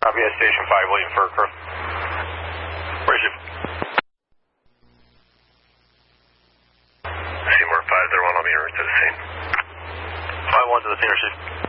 Copy at Station 5, waiting for a crew. Where's your... Seymour 5, they're on me, route to the scene. 5-1 to the scene, Chief.